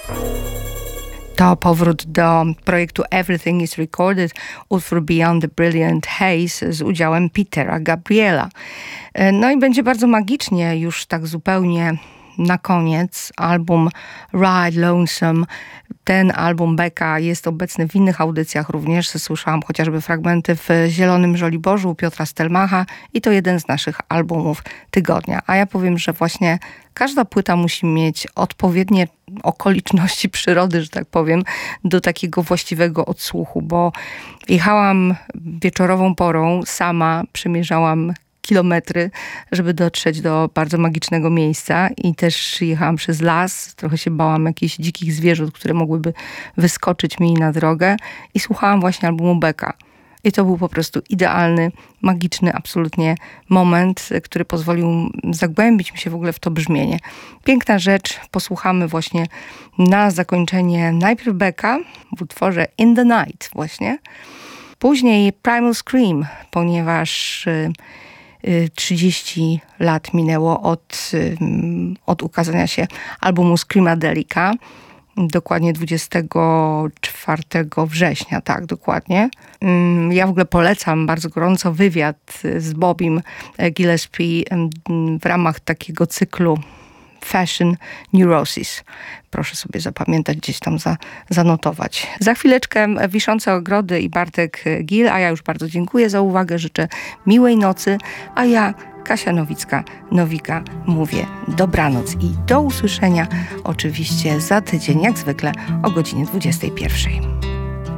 To powrót do projektu Everything is Recorded, utwór Beyond the Brilliant Haze z udziałem Petera Gabriela. No i będzie bardzo magicznie już tak zupełnie na koniec album Ride Lonesome. Ten album Becka jest obecny w innych audycjach również. Słyszałam chociażby fragmenty w Zielonym Żoliborzu u Piotra Stelmacha i to jeden z naszych albumów tygodnia. A ja powiem, że właśnie każda płyta musi mieć odpowiednie okoliczności przyrody, że tak powiem, do takiego właściwego odsłuchu, bo jechałam wieczorową porą, sama przemierzałam kilometry, żeby dotrzeć do bardzo magicznego miejsca i też jechałam przez las, trochę się bałam jakichś dzikich zwierząt, które mogłyby wyskoczyć mi na drogę i słuchałam właśnie albumu Becka. I to był po prostu idealny, magiczny absolutnie moment, który pozwolił zagłębić mi się w ogóle w to brzmienie. Piękna rzecz, posłuchamy właśnie na zakończenie najpierw Becka w utworze In the Night właśnie, później Primal Scream, ponieważ 30 lat minęło od ukazania się albumu Screamadelica, dokładnie 24 września, tak, dokładnie. Ja w ogóle polecam bardzo gorąco wywiad z Bobim Gillespie w ramach takiego cyklu Fashion Neurosis. Proszę sobie zapamiętać, gdzieś tam zanotować. Za chwileczkę Wiszące Ogrody i Bartek Gil, a ja już bardzo dziękuję za uwagę, życzę miłej nocy, a ja, Kasia Nowicka, mówię dobranoc i do usłyszenia oczywiście za tydzień, jak zwykle o godzinie 21.